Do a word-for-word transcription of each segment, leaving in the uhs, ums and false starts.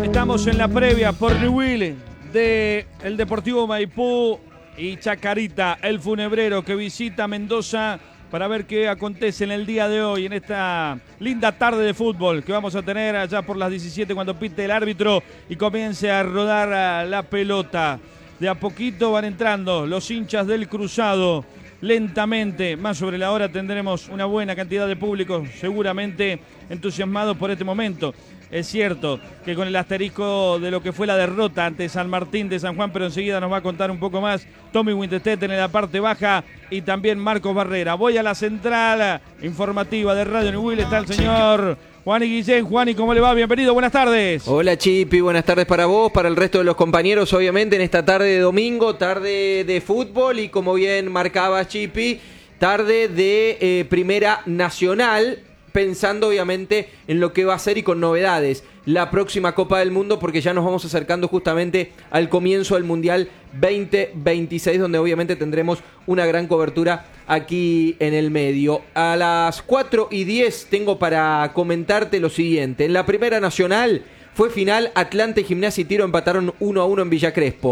Estamos en la previa por Newell de el Deportivo Maipú y Chacarita, el funebrero que visita Mendoza para ver qué acontece en el día de hoy, en esta linda tarde de fútbol que vamos a tener allá por las diecisiete cuando pite el árbitro y comience a rodar la pelota. De a poquito van entrando los hinchas del Cruzado, lentamente, más sobre la hora tendremos una buena cantidad de público seguramente entusiasmados por este momento. Es cierto que con el asterisco de lo que fue la derrota ante San Martín de San Juan, pero enseguida nos va a contar un poco más Tommy Winterstetten en la parte baja y también Marcos Barrera. Voy a la central informativa de Radio Newell, está el señor Juani Guillén. Juani, ¿cómo le va? Bienvenido, buenas tardes. Hola Chipi, buenas tardes para vos, para el resto de los compañeros, obviamente en esta tarde de domingo, tarde de fútbol y como bien marcaba Chipi, tarde de eh, Primera Nacional, pensando obviamente en lo que va a ser y con novedades la próxima Copa del Mundo, porque ya nos vamos acercando justamente al comienzo del Mundial veinte veintiséis, donde obviamente tendremos una gran cobertura aquí en el medio. A las cuatro y diez tengo para comentarte lo siguiente. En la Primera Nacional fue final, Atlanta y Gimnasia y Tiro empataron uno a uno en Villa Crespo.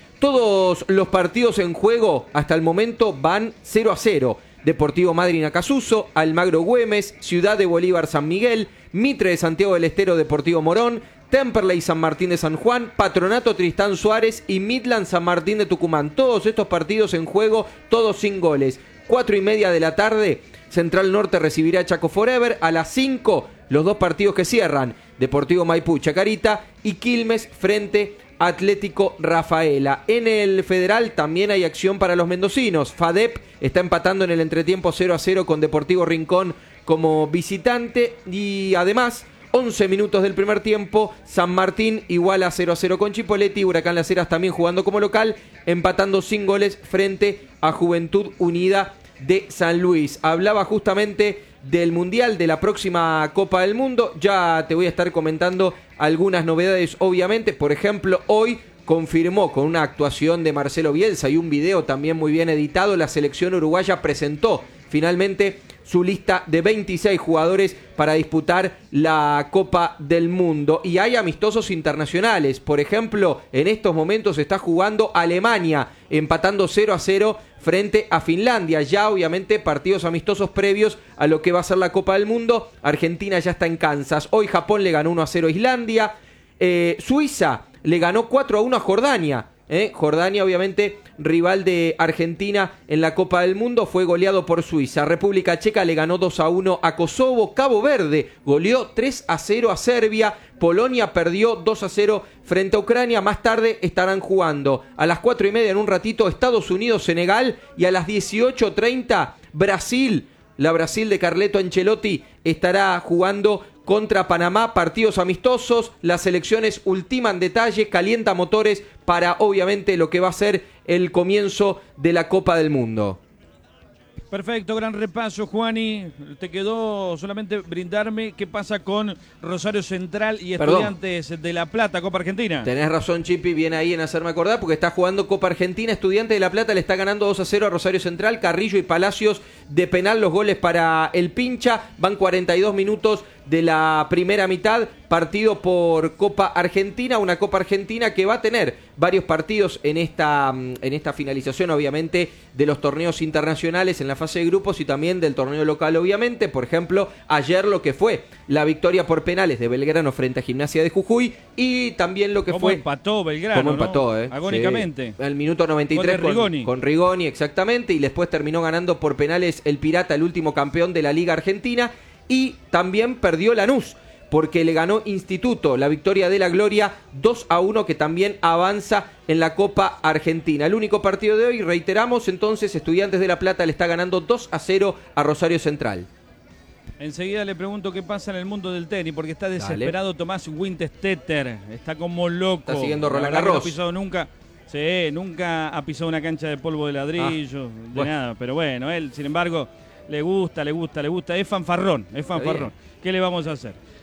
Todos los partidos en juego hasta el momento van cero a cero. Deportivo Madryn Acasuso, Almagro Güemes, Ciudad de Bolívar San Miguel, Mitre de Santiago del Estero Deportivo Morón, Temperley San Martín de San Juan, Patronato Tristán Suárez y Midland San Martín de Tucumán. Todos estos partidos en juego, todos sin goles. Cuatro y media de la tarde, Central Norte recibirá a Chaco Forever. A las cinco, los dos partidos que cierran, Deportivo Maipú Chacarita y Quilmes frente a Atlético Rafaela. En el Federal también hay acción para los mendocinos. FADEP está empatando en el entretiempo cero a cero con Deportivo Rincón como visitante y además once minutos del primer tiempo, San Martín iguala cero a cero con Chipoleti, Huracán Las Heras también jugando como local, empatando sin goles frente a Juventud Unida de San Luis. Hablaba justamente del Mundial, de la próxima Copa del Mundo, ya te voy a estar comentando algunas novedades obviamente. Por ejemplo, hoy confirmó con una actuación de Marcelo Bielsa y un video también muy bien editado, la selección uruguaya presentó finalmente su lista de veintiséis jugadores para disputar la Copa del Mundo. Y hay amistosos internacionales. Por ejemplo, en estos momentos está jugando Alemania, empatando cero a cero frente a Finlandia. Ya obviamente partidos amistosos previos a lo que va a ser la Copa del Mundo. Argentina ya está en Kansas. Hoy Japón le ganó uno a cero a Islandia. Eh, Suiza le ganó cuatro a uno a Jordania. ¿Eh? Jordania obviamente rival de Argentina en la Copa del Mundo, fue goleado por Suiza. República Checa le ganó dos a uno a Kosovo. Cabo Verde goleó tres a cero a Serbia. Polonia perdió dos a cero frente a Ucrania. Más tarde estarán jugando a las cuatro y media en un ratito Estados Unidos, Senegal, y a las dieciocho treinta Brasil. La Brasil de Carleto Ancelotti estará jugando contra Panamá, partidos amistosos. Las selecciones ultiman detalle, calienta motores para obviamente lo que va a ser el comienzo de la Copa del Mundo. Perfecto, gran repaso, Juani. Te quedó solamente brindarme qué pasa con Rosario Central y Estudiantes Perdón. de La Plata, Copa Argentina. Tenés razón, Chipi, viene ahí en hacerme acordar porque está jugando Copa Argentina. Estudiantes de La Plata le está ganando dos a cero a Rosario Central. Carrillo y Palacios de penal, los goles para el Pincha. Van cuarenta y dos minutos de la primera mitad, partido por Copa Argentina, una Copa Argentina que va a tener varios partidos en esta, en esta finalización obviamente de los torneos internacionales en la fase de grupos y también del torneo local obviamente. Por ejemplo, ayer lo que fue la victoria por penales de Belgrano frente a Gimnasia de Jujuy y también lo que ¿Cómo fue... empató Belgrano? ¿Cómo empató, ¿no? eh? Agónicamente. Sí. El minuto noventa y tres con con, Rigoni. con Rigoni, exactamente, y después terminó ganando por penales el Pirata, el último campeón de la Liga Argentina. Y también perdió Lanús, porque le ganó Instituto, la victoria de la Gloria, dos a uno, que también avanza en la Copa Argentina. El único partido de hoy, reiteramos, entonces, Estudiantes de La Plata le está ganando dos a cero a Rosario Central. Enseguida le pregunto qué pasa en el mundo del tenis, porque está desesperado Dale. Tomás Winterstetten, está como loco. Está siguiendo Roland Garros. No ha pisado nunca, sí, nunca ha pisado una cancha de polvo de ladrillo, ah, de bueno. nada, pero bueno, él, sin embargo... Le gusta, le gusta, le gusta. Es fanfarrón, es fanfarrón. ¿Qué le vamos a hacer?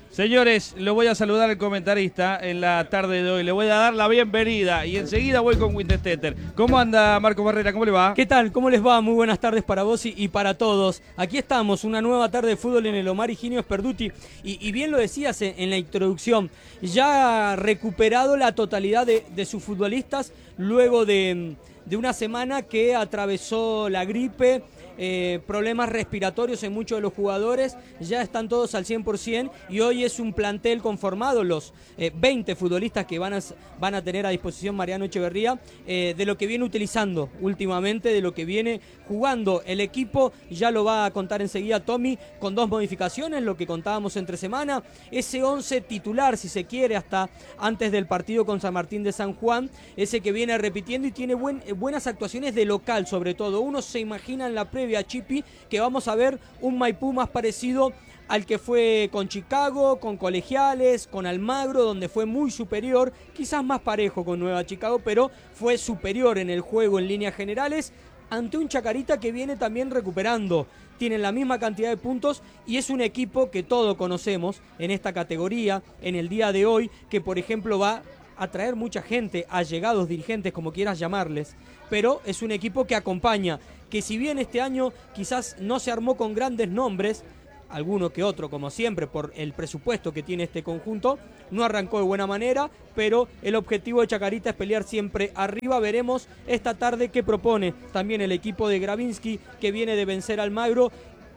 Señores, lo voy a saludar al comentarista en la tarde de hoy. Le voy a dar la bienvenida y enseguida voy con Winterstetter. ¿Cómo anda Marco Barrera? ¿Cómo le va? ¿Qué tal? ¿Cómo les va? Muy buenas tardes para vos y, y para todos. Aquí estamos, una nueva tarde de fútbol en el Omar Higinio Sperduti. Y, y bien lo decías en, en la introducción, ya ha recuperado la totalidad de, de sus futbolistas luego de, de una semana que atravesó la gripe. Eh, problemas respiratorios en muchos de los jugadores, ya están todos al cien por ciento y hoy es un plantel conformado, los eh, veinte futbolistas que van a, van a tener a disposición Mariano Echeverría, eh, de lo que viene utilizando últimamente, de lo que viene jugando el equipo. Ya lo va a contar enseguida Tommy, con dos modificaciones, lo que contábamos entre semana, ese once titular, si se quiere, hasta antes del partido con San Martín de San Juan, ese que viene repitiendo y tiene buen, buenas actuaciones de local, sobre todo. Uno se imagina en la previa a Chipi que vamos a ver un Maipú más parecido al que fue con Chicago, con Colegiales, con Almagro, donde fue muy superior, quizás más parejo con Nueva Chicago, pero fue superior en el juego en líneas generales, ante un Chacarita que viene también recuperando. Tienen la misma cantidad de puntos y es un equipo que todos conocemos en esta categoría, en el día de hoy, que por ejemplo va a traer mucha gente, allegados, dirigentes, como quieras llamarles, pero es un equipo que acompaña, que si bien este año quizás no se armó con grandes nombres, alguno que otro, como siempre, por el presupuesto que tiene este conjunto, no arrancó de buena manera, pero el objetivo de Chacarita es pelear siempre arriba. Veremos esta tarde qué propone también el equipo de Gravinsky, que viene de vencer al Magro,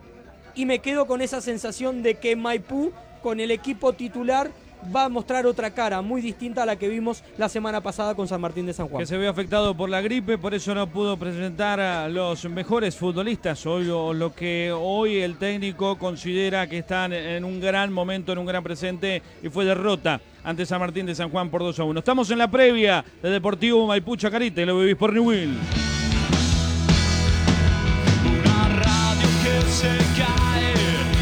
y me quedo con esa sensación de que Maipú, con el equipo titular, va a mostrar otra cara muy distinta a la que vimos la semana pasada con San Martín de San Juan. Que se ve afectado por la gripe, por eso no pudo presentar a los mejores futbolistas. Hoy lo, lo que hoy el técnico considera que están en un gran momento, en un gran presente, y fue derrota ante San Martín de San Juan por dos a uno. Estamos en la previa de Deportivo Maipú Chacarita y lo vivís por Newell. Una radio que se cae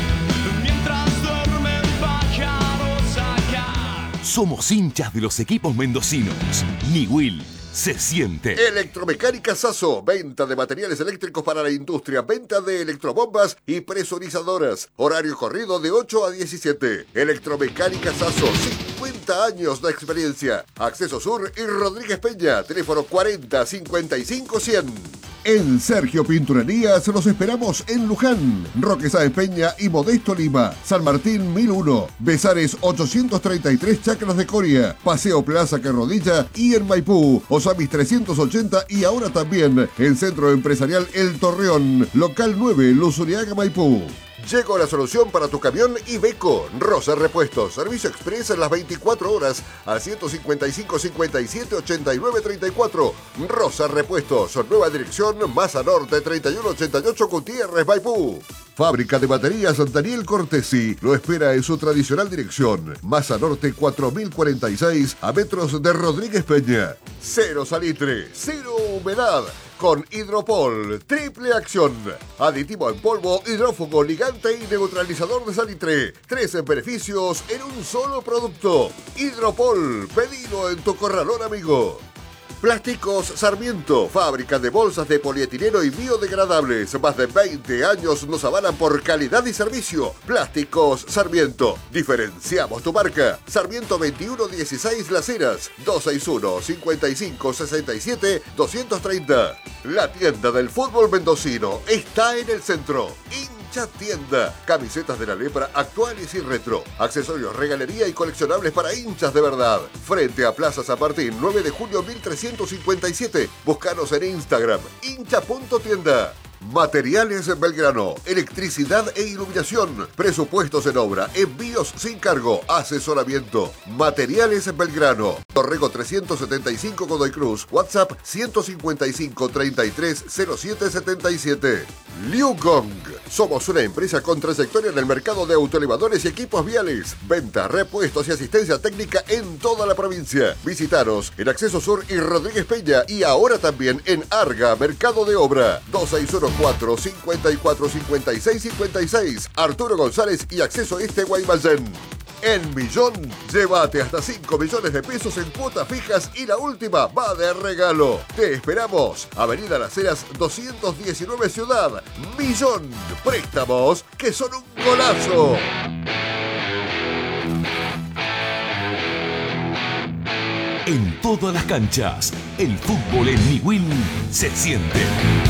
mientras duermen pájaros acá. Somos hinchas de los equipos mendocinos. Newell se siente. Electromecánica Sasso, venta de materiales eléctricos para la industria, venta de electrobombas y presurizadoras. Horario corrido de ocho a diecisiete. Electromecánica Sasso, cincuenta años de experiencia. Acceso Sur y Rodríguez Peña, teléfono cuarenta cincuenta y cinco cien. En Sergio Pinturerías los esperamos en Luján, Roque Sáenz Peña y Modesto Lima, San Martín mil uno, Besares ochocientos treinta y tres, Chacras de Coria, Paseo Plaza Carrodilla y en Maipú, Osamis trescientos ochenta y ahora también el Centro Empresarial El Torreón, local nueve, Luzuriaga, Maipú. Llegó la solución para tu camión Iveco. Rosa Repuestos. Servicio express en las veinticuatro horas al ciento cincuenta y cinco cincuenta y siete ochenta y nueve treinta y cuatro. Rosa Repuestos. Nueva dirección, Maza Norte treinta y uno ochenta y ocho, Gutiérrez, Maipú. Fábrica de baterías Daniel Cortesi lo espera en su tradicional dirección. Maza Norte cuatro mil cuarenta y seis, a metros de Rodríguez Peña. Cero salitre, cero humedad. Con Hidropol, triple acción. Aditivo en polvo, hidrófugo, ligante y neutralizador de salitre. Tres beneficios en un solo producto. Hidropol, pedilo en tu corralón amigo. Plásticos Sarmiento, fábrica de bolsas de polietileno y biodegradables. Más de veinte años nos avalan por calidad y servicio. Plásticos Sarmiento, diferenciamos tu marca. Sarmiento veintiuno dieciséis Las Heras, dos seis uno, cinco cinco, seis siete, dos treinta. La tienda del fútbol mendocino está en el centro. Hincha Tienda, camisetas de la lepra actuales y retro, accesorios, regalería y coleccionables para hinchas de verdad. Frente a Plaza San Martín, nueve de julio mil trescientos cincuenta y siete. Búscanos en Instagram, hincha punto tienda. Materiales Belgrano, electricidad e iluminación, presupuestos en obra, envíos sin cargo, asesoramiento. Materiales Belgrano, Torrego trescientos setenta y cinco Godoy Cruz, WhatsApp ciento cincuenta y cinco treinta y tres cero siete setenta y siete. Liu Gong, somos una empresa con trayectoria en el mercado de autoelevadores y equipos viales, venta, repuestos y asistencia técnica en toda la provincia. Visitaros en Acceso Sur y Rodríguez Peña y ahora también en Arga, Mercado de Obra, dos seis uno cuatro, cinco cuatro, cinco seis cinco seis, Arturo González y Acceso Este, Guaymallén. En Millón, llévate hasta cinco millones de pesos en cuotas fijas y la última va de regalo. Te esperamos. Avenida Las Heras doscientos diecinueve Ciudad. Millón. Préstamos que son un golazo. en todas las canchas. El fútbol en Niwil se siente.